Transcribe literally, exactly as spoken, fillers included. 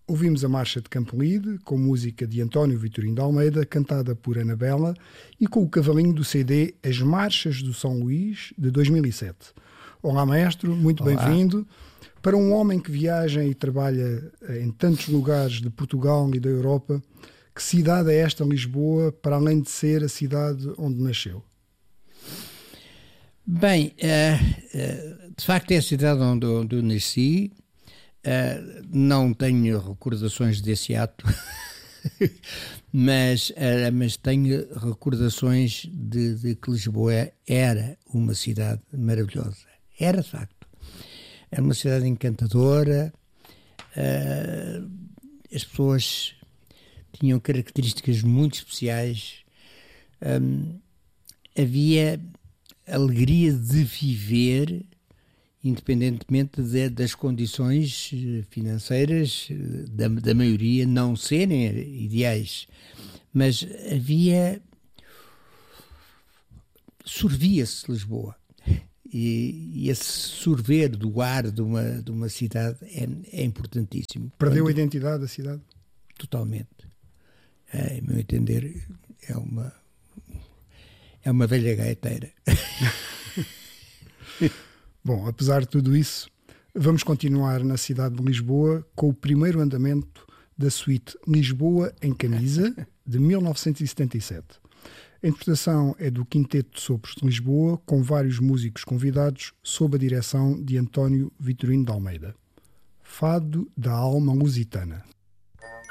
Ouvimos a Marcha de Campolide, com música de António Vitorino de Almeida, cantada por Anabela, e com o cavalinho do C D As Marchas do São Luís, de dois mil e sete. Olá, maestro, muito bem-vindo. Para um homem que viaja e trabalha em tantos lugares de Portugal e da Europa, que cidade é esta, Lisboa, para além de ser a cidade onde nasceu? Bem, uh, uh, de facto é a cidade onde, onde eu nasci. Uh, não tenho recordações desse ato, mas, uh, mas tenho recordações de, de que Lisboa era uma cidade maravilhosa. Era, de facto. Era uma cidade encantadora, uh, as pessoas tinham características muito especiais, um, havia alegria de viver, independentemente de, das condições financeiras da, da maioria não serem ideais, mas havia, sorvia-se Lisboa, e, e esse sorver do ar de uma, de uma cidade é, é importantíssimo. Perdeu Quando, a identidade da cidade? Totalmente. É, em meu entender, é uma, é uma velha gaiteira. Bom, apesar de tudo isso, vamos continuar na cidade de Lisboa com o primeiro andamento da suíte Lisboa em Camisa, de mil novecentos e setenta e sete. A interpretação é do Quinteto de Sopros de Lisboa, com vários músicos convidados, sob a direção de António Vitorino de Almeida. Fado da Alma Lusitana.